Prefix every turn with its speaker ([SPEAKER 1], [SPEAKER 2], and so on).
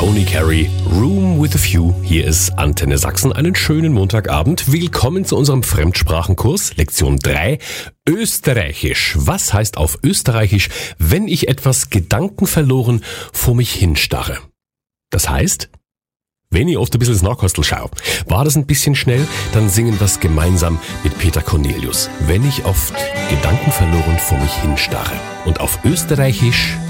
[SPEAKER 1] Tony Carey, Room with a View. Hier ist Antenne Sachsen. Einen schönen Montagabend. Willkommen zu unserem Fremdsprachenkurs, Lektion 3, Österreichisch. Was heißt auf Österreichisch, wenn ich etwas gedankenverloren vor mich hinstarre? Das heißt, wenn ich oft ein bisschen ins Nachkostel schaue. War das ein bisschen schnell? Dann singen wir es gemeinsam mit Peter Cornelius. Wenn ich oft gedankenverloren vor mich hinstarre. Und auf Österreichisch